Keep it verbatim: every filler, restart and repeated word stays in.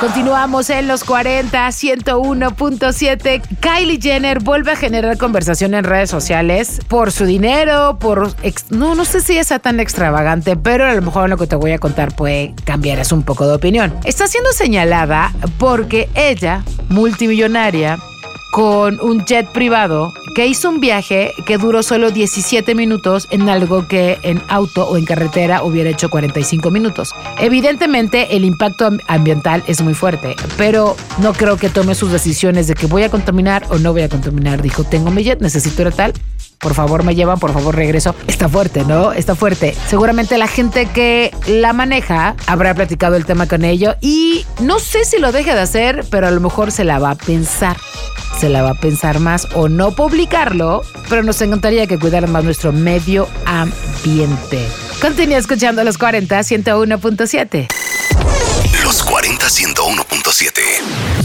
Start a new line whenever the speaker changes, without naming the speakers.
Continuamos en los cuarenta, ciento uno punto siete. Kylie Jenner vuelve a generar conversación en redes sociales por su dinero, por... Ex... No, no sé si sea tan extravagante, pero a lo mejor lo que te voy a contar puede cambiar un poco de opinión. Está siendo señalada porque ella, multimillonaria, con un jet privado, que hizo un viaje que duró solo diecisiete minutos en algo que en auto o en carretera hubiera hecho cuarenta y cinco minutos. Evidentemente, el impacto ambiental es muy fuerte, pero no creo que tome sus decisiones de que voy a contaminar o no voy a contaminar. Dijo, tengo mi jet, necesito ir a tal, por favor me llevan, por favor regreso. Está fuerte, ¿no? Está fuerte. Seguramente la gente que la maneja habrá platicado el tema con ello y no sé si lo deje de hacer, pero a lo mejor se la va a pensar. Se la va a pensar más o no publicarlo, pero nos encantaría que cuidaran más nuestro medio ambiente. Continúa escuchando los cuarenta, ciento uno punto siete.
Los cuarenta, ciento uno punto siete.